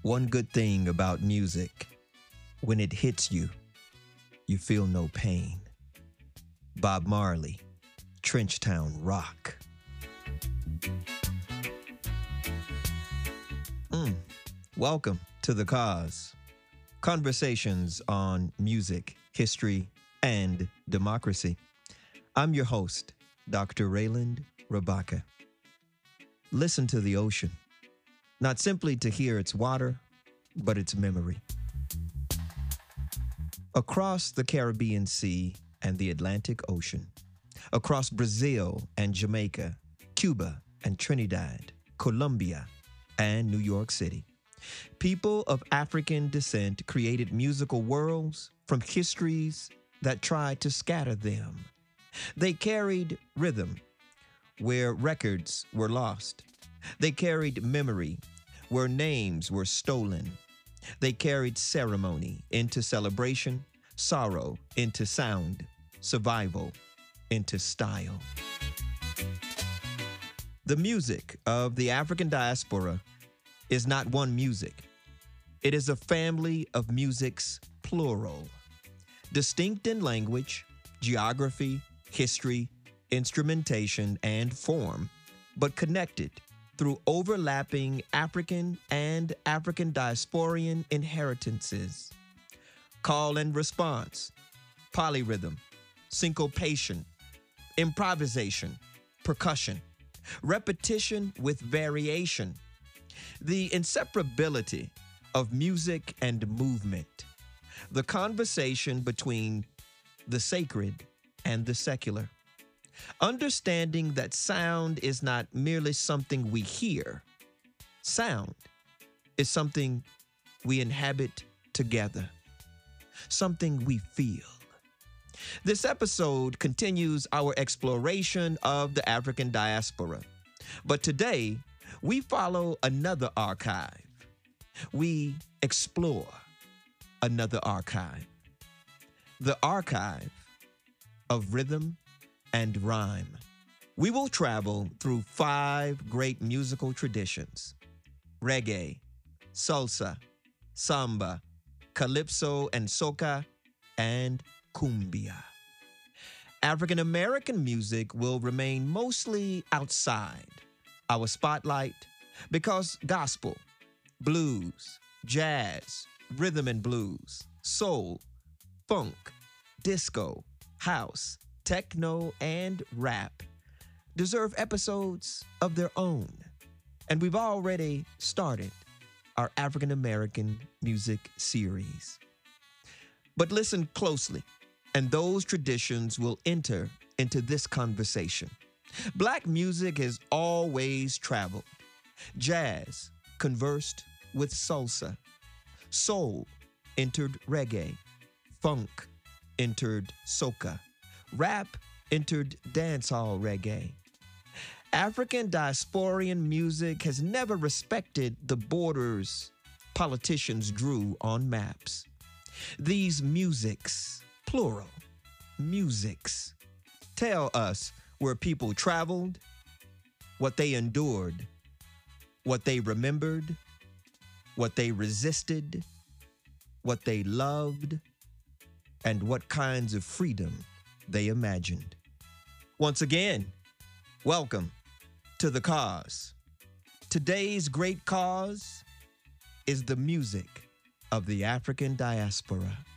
One good thing about music, when it hits you, you feel no pain. Bob Marley, Trenchtown Rock. Welcome to The Cause. Conversations on music, history, and democracy. I'm your host, Dr. Rayland Rabaka. Listen to the ocean, not simply to hear its water, but its memory. Across the Caribbean Sea and the Atlantic Ocean, across Brazil and Jamaica, Cuba and Trinidad, Colombia and New York City, people of African descent created musical worlds from histories that tried to scatter them. They carried rhythm where records were lost. They carried memory where names were stolen. They carried ceremony into celebration, sorrow into sound, survival into style. The music of the African diaspora is not one music. It is a family of musics, plural, distinct in language, geography, history, instrumentation, and form, but connected through overlapping African and African diasporian inheritances. Call and response, polyrhythm, syncopation, improvisation, percussion, repetition with variation, the inseparability of music and movement, the conversation between the sacred and the secular. Understanding that sound is not merely something we hear. Sound is something we inhabit together, something we feel. This episode continues our exploration of the African diaspora, but today we follow another archive. We explore another archive, the archive of rhythm and rhyme. We will travel through 5 great musical traditions: reggae, salsa, samba, calypso and soca, and cumbia. African American music will remain mostly outside our spotlight because gospel, blues, jazz, rhythm and blues, soul, funk, disco, house, techno, and rap deserve episodes of their own. And we've already started our African American music series. But listen closely, and those traditions will enter into this conversation. Black music has always traveled. Jazz conversed with salsa. Soul entered reggae. Funk entered soca. Rap entered dancehall reggae. African diasporian music has never respected the borders politicians drew on maps. These musics, plural, musics, tell us where people traveled, what they endured, what they remembered, what they resisted, what they loved, and what kinds of freedom they imagined. Once again, welcome to The Cause. Today's great cause is the music of the African diaspora.